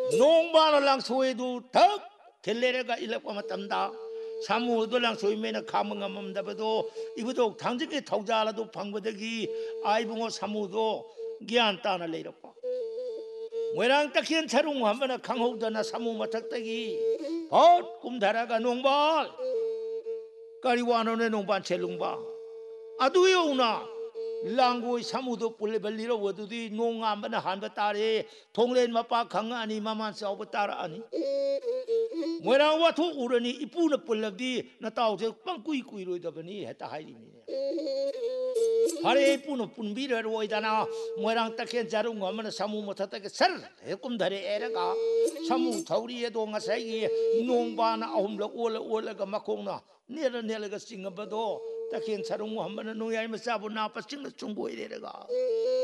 농바랑 소에도 덕 델레레가 일렉과 맞담다 사무도랑 소이메나 가문가 맘다베도 이부도 당직에 턱자라도 방거되기 아이붕어 사무도 기안 따나 레이럽고 뭐랑 딱히는 차롱 한번에 강호도나 사무 마탁대기 벗 꿈다라가 농발 까리와노네 농반 첼룽바 아두요 우나 랑고이 사무도 뿔레벨리로 워두디 농암바나 한바 따리 동렌 마빠 강아니 마만 싸우바 따라아니 뭐랑 와토 우르니 이쁘나 뿔레디 나 따오제 빵꾸이꾸이로이다버니 했다 하이리미네 바레 이쁘나 뿐비를 오이다나 뭐랑 딱히 자룬 거면 사무 못하다게 설 해꿈다리 에라가 사무 타우리에도 nga사이 농바나 아움럭 올라가 마콩나 내려가 싱가버도 딱히 자룬 거 한번 농야이 마사부 나빠 싱가 중고이래가